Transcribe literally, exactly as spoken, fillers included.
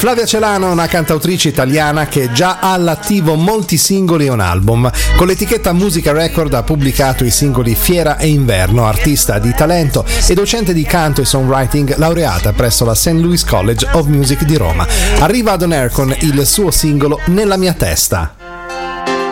Flavia Celano è una cantautrice italiana che già ha all'attivo molti singoli e un album. Con l'etichetta Musica Record ha pubblicato i singoli Fiera e Inverno, artista di talento e docente di canto e songwriting laureata presso la Saint Louis College of Music di Roma. Arriva ad On Air con il suo singolo Nella mia testa.